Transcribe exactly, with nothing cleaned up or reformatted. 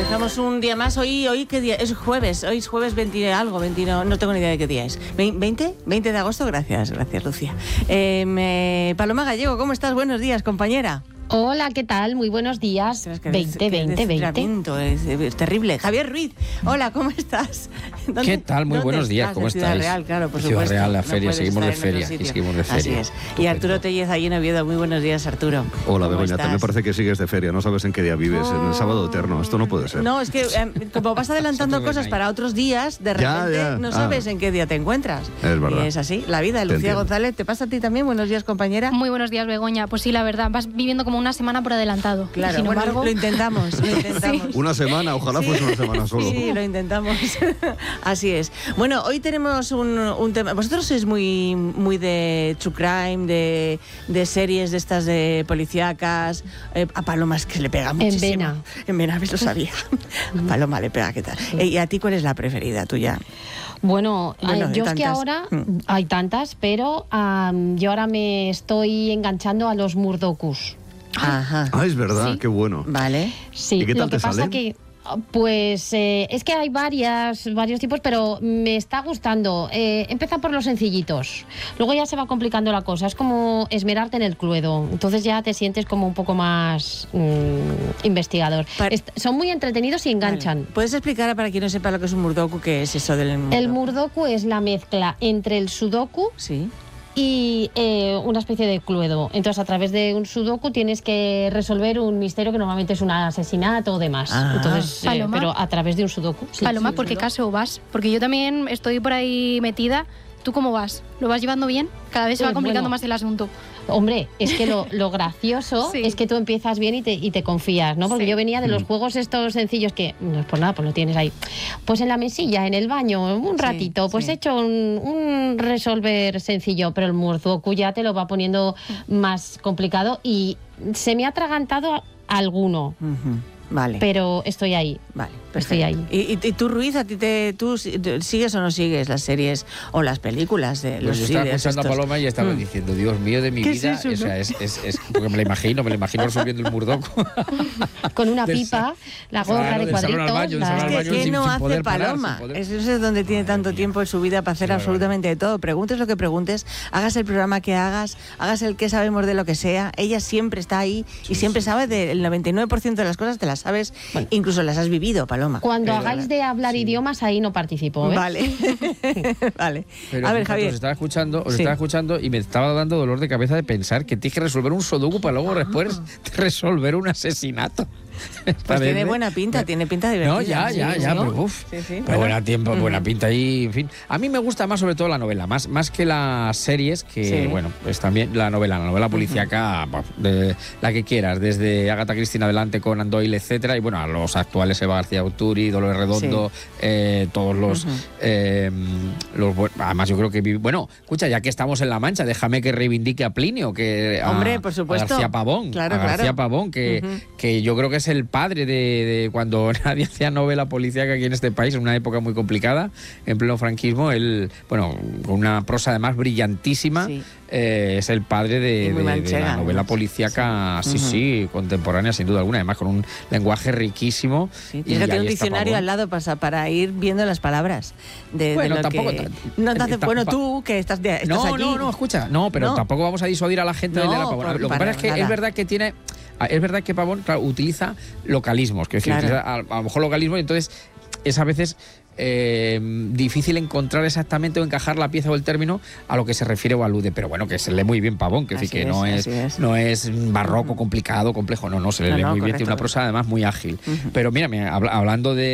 Comenzamos un día más. Hoy, hoy ¿qué día? Es jueves. Hoy es jueves veinte algo, veinte, no, no tengo ni idea de qué día es. ¿veinte? ¿veinte de agosto? Gracias, gracias, Lucía. Eh, me... Paloma Gallego, ¿cómo estás? Buenos días, compañera. Hola, ¿qué tal? Muy buenos días. Es que veinte, es, veinte, veinte. Es, es terrible. Javier Ruiz, hola, ¿cómo estás? ¿Qué tal? Muy buenos días, estás? ¿cómo en Ciudad estáis? Real, claro, por Ciudad supuesto. Real, la No feria, seguimos de feria. Y seguimos de feria. Así es. Estupendo. Y Arturo Tellez, allí en Oviedo, muy buenos días, Arturo. Hola, ¿Cómo Begoña, estás? también parece que sigues de feria, no sabes en qué día vives, oh. en el sábado eterno, esto no puede ser. No, es que eh, como vas adelantando cosas para otros días, de repente ya, ya. no sabes ah. en qué día te encuentras. Es verdad. Y es así, la vida. Te Lucía entiendo. González, ¿te pasa a ti también? Buenos días, compañera. Muy buenos días, Begoña. Pues sí, la verdad, vas viviendo como una semana por adelantado. Claro, sin bueno, embargo... lo intentamos, lo intentamos. Sí. Una semana, ojalá Sí. fuese una semana solo. Sí, lo intentamos. Así es. Bueno, hoy tenemos un, un tema. Vosotros sois muy, muy de true crime, de, de series de estas de policíacas. Eh, a Paloma es que le pega muchísimo. En vena. En vena, ves, lo sabía. A Paloma le pega, ¿qué tal? Eh, ¿Y a ti cuál es la preferida tuya? Bueno, Bueno, eh, hay yo es que tantas. ahora Mm. hay tantas, pero um, yo ahora me estoy enganchando a los murdokus. Ajá. Ah, es verdad, Sí. qué bueno. Vale. Sí, ¿Y qué tal lo que te pasa salen? que pues eh, es que hay varias, varios tipos, pero me está gustando. Eh, empieza por los sencillitos. Luego ya se va complicando la cosa. Es como esmerarte en el cluedo. Entonces ya te sientes como un poco más mm, investigador. Par- Est- son muy entretenidos y enganchan. Vale. ¿Puedes explicar para quien no sepa lo que es un murdoku, qué es eso del murdoku? El murdoku es la mezcla entre el sudoku Sí. y eh, una especie de cluedo. Entonces, a través de un sudoku tienes que resolver un misterio que normalmente es un asesinato o demás. Ah. Entonces, eh, Paloma. pero a través de un sudoku. Sí, Paloma, sí, ¿por qué sí. caso vas? Porque yo también estoy por ahí metida. ¿Tú cómo vas? ¿Lo vas llevando bien? Cada vez se va Pues complicando bueno. más el asunto. Hombre, es que lo, lo gracioso Sí. es que tú empiezas bien y te, y te confías, ¿no? Porque Sí. yo venía de los juegos estos sencillos que, no es por nada, pues lo tienes ahí. Pues en la mesilla, en el baño, un Sí, ratito, pues sí. he hecho un, un resolver sencillo, pero el murdoku ya te lo va poniendo más complicado y se me ha atragantado alguno, Ujú. Vale. pero estoy ahí. Vale, Estoy perfecto. ahí. ¿Y, y, y tú, Ruiz, a ti te, tú si- te- sigues o no sigues las series o las películas de Pues los yo estaba vídeos escuchando estos? a Paloma y estaba Mm. diciendo, Dios mío de mi ¿Qué es vida. eso, o sea, no? es, es, es- porque me lo imagino, me lo imagino resolviendo el murdoku. Con una Del pipa, la Claro, gorra de del salón al cuadritos. baño, del la- salón al Es que, baño ¿qué sin- no sin hace poder parar, Paloma? sin poder- Eso es donde tiene Madre tanto mía. tiempo en su vida para hacer Qué absolutamente de todo. Preguntes lo que preguntes, hagas el programa que hagas, hagas el que sabemos de lo que sea. Ella siempre está ahí y siempre sabe del noventa y nueve por ciento de las cosas, te las sabes, incluso las has vivido, Paloma. Cuando Pero- hagáis de hablar idiomas, ahí no participo, ¿eh? Vale. Vale. Pero A ver, fíjate, Javier. Os estaba escuchando, os Sí. estaba escuchando y me estaba dando dolor de cabeza de pensar que tienes que resolver un sudoku para luego después resolver un asesinato. Pues Parece- tiene buena pinta, tiene pinta divertida. No, ya, ya, Sí, ya, sí. pero uf. Sí, sí, Pero bueno. buena tiempo, buena Ujú. pinta ahí, en fin. A mí me gusta más sobre todo la novela, más, más que las series, que Sí. bueno, pues también la novela, la novela policíaca, bah, de la que quieras, desde Agatha Christie en adelante, Conan Doyle, etcétera, y bueno, a los actuales, Eva García Uturi, Dolores Redondo, eh, todos los, Ujú. eh, los bu- además yo creo que, vi- bueno, escucha, ya que estamos en La Mancha, déjame que reivindique a Plinio, que a, Hombre, por supuesto. a García Pavón, Claro, a García claro. Pavón, que, Ujú. que yo creo que es el padre de, de cuando nadie hacía novela policíaca aquí en este país, en una época muy complicada, en pleno franquismo. Él, bueno, con una prosa además brillantísima, Sí. eh, es el padre Y de, muy de- de manchega, la novela ¿no? policíaca, sí, Ujú. sí, contemporánea, sin duda alguna, además con un lenguaje riquísimo. Sí, y tienes que tener ahí un está diccionario Pavón. al lado para, para ir viendo las palabras. De, de Bueno, lo tampoco que- tan- no te hace- eh, bueno, tampa- tú que estás, de, estás No, allí. no, no, escucha, no, pero No. tampoco vamos a disuadir a la gente de No, leer a Pavón. por- Lo que para pasa es que nada. es verdad que tiene, es verdad que Pavón, claro, utiliza localismos, que Claro. utiliza a, a lo mejor localismos, y entonces es a veces eh, difícil encontrar exactamente o encajar la pieza o el término a lo que se refiere o alude, pero bueno, que se lee muy bien Pavón, que, Así decir, que es, no es, así es. no es barroco, complicado, complejo, no, no, se le No, lee no, muy bien, correcto, tiene una correcto. prosa además muy ágil. Ujú. Pero mira, mira, habla- hablando de